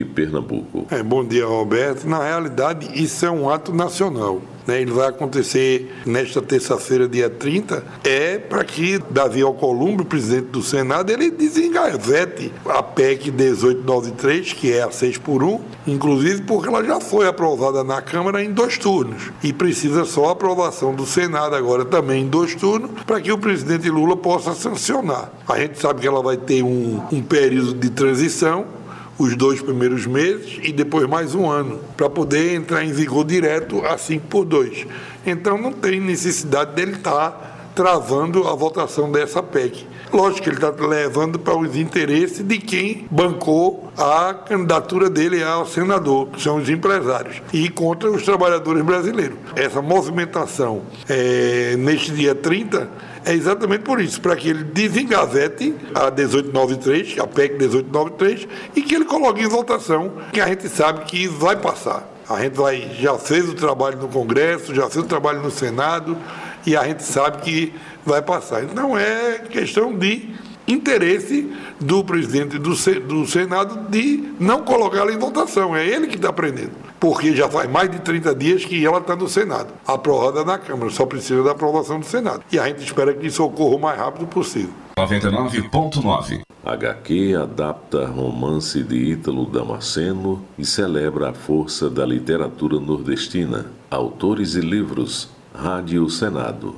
Pernambuco. Bom dia, Roberto. Na realidade, isso é um ato nacional, né? Ele vai acontecer nesta terça-feira, dia 30, para que Davi Alcolumbre, presidente do Senado, ele desengavete a PEC 1893, que é a 6x1, inclusive porque ela já foi aprovada na Câmara em 2 turnos e precisa só a aprovação do Senado agora também em 2 turnos para que o presidente Lula possa sancionar. A gente sabe que ela vai ter um período de transição, os 2 primeiros meses e depois mais 1 ano, para poder entrar em vigor direto a 5x2. Então não tem necessidade dele estar travando a votação dessa PEC. Lógico que ele está levando para os interesses de quem bancou a candidatura dele ao senador, que são os empresários, e contra os trabalhadores brasileiros. Essa movimentação neste dia 30 é exatamente por isso, para que ele desengavete a 1893, a PEC 1893, e que ele coloque em votação, que a gente sabe que vai passar. A gente já fez o trabalho no Congresso, já fez o trabalho no Senado, e a gente sabe que vai passar. Então é questão de interesse do presidente do Senado de não colocá-la em votação. É ele que está prendendo, porque já faz mais de 30 dias que ela está no Senado, aprovada na Câmara, só precisa da aprovação do Senado. E a gente espera que isso ocorra o mais rápido possível. 99.9 HQ adapta romance de Ítalo Damasceno e celebra a força da literatura nordestina. Autores e livros. Rádio Senado.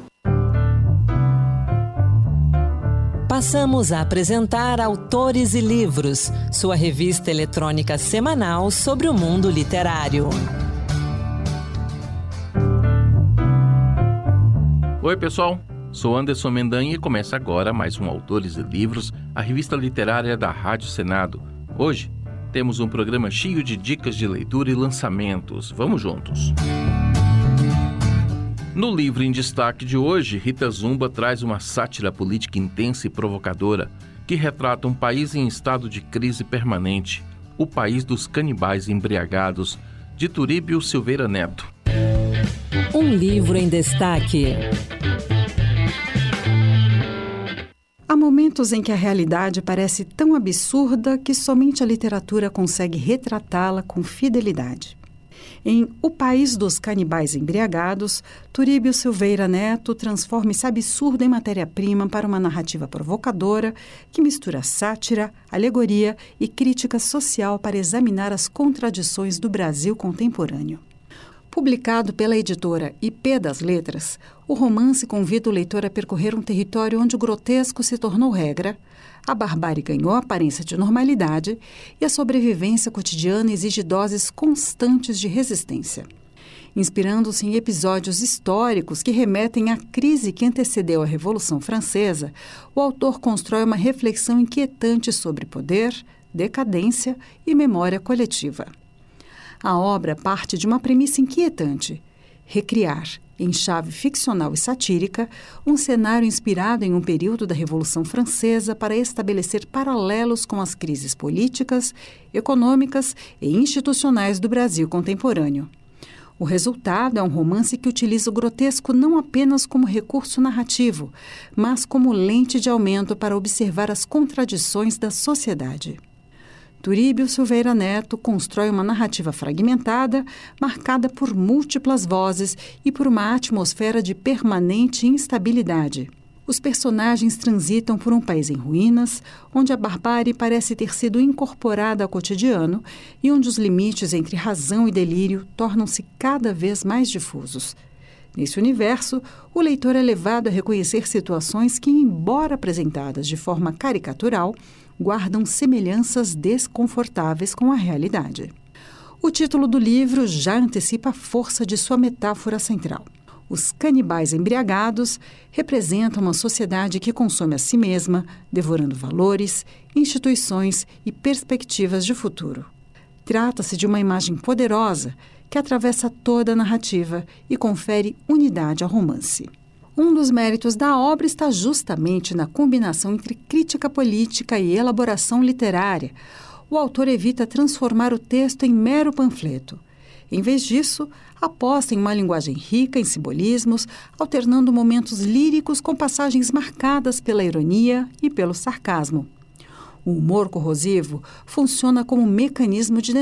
Passamos a apresentar Autores e Livros, sua revista eletrônica semanal sobre o mundo literário. Oi, pessoal. Sou Anderson Mendanha e começa agora mais um Autores e Livros, a revista literária da Rádio Senado. Hoje temos um programa cheio de dicas de leitura e lançamentos. Vamos juntos. No livro em destaque de hoje, Rita Zumba traz uma sátira política intensa e provocadora que retrata um país em estado de crise permanente, o país dos canibais embriagados, de Turíbio Silveira Neto. Um livro em destaque. Há momentos em que a realidade parece tão absurda que somente a literatura consegue retratá-la com fidelidade. Em O País dos Canibais Embriagados, Turíbio Silveira Neto transforma esse absurdo em matéria-prima para uma narrativa provocadora que mistura sátira, alegoria e crítica social para examinar as contradições do Brasil contemporâneo. Publicado pela editora IP das Letras, o romance convida o leitor a percorrer um território onde o grotesco se tornou regra, a barbárie ganhou a aparência de normalidade e a sobrevivência cotidiana exige doses constantes de resistência. Inspirando-se em episódios históricos que remetem à crise que antecedeu a Revolução Francesa, o autor constrói uma reflexão inquietante sobre poder, decadência e memória coletiva. A obra parte de uma premissa inquietante: recriar, em chave ficcional e satírica, um cenário inspirado em um período da Revolução Francesa para estabelecer paralelos com as crises políticas, econômicas e institucionais do Brasil contemporâneo. O resultado é um romance que utiliza o grotesco não apenas como recurso narrativo, mas como lente de aumento para observar as contradições da sociedade. Turíbio Silveira Neto constrói uma narrativa fragmentada, marcada por múltiplas vozes e por uma atmosfera de permanente instabilidade. Os personagens transitam por um país em ruínas, onde a barbárie parece ter sido incorporada ao cotidiano e onde os limites entre razão e delírio tornam-se cada vez mais difusos. Nesse universo, o leitor é levado a reconhecer situações que, embora apresentadas de forma caricatural, guardam semelhanças desconfortáveis com a realidade. O título do livro já antecipa a força de sua metáfora central. Os canibais embriagados representam uma sociedade que consome a si mesma, devorando valores, instituições e perspectivas de futuro. Trata-se de uma imagem poderosa que atravessa toda a narrativa e confere unidade ao romance. Um dos méritos da obra está justamente na combinação entre crítica política e elaboração literária. O autor evita transformar o texto em mero panfleto. Em vez disso, aposta em uma linguagem rica em simbolismos, alternando momentos líricos com passagens marcadas pela ironia e pelo sarcasmo. O humor corrosivo funciona como mecanismo de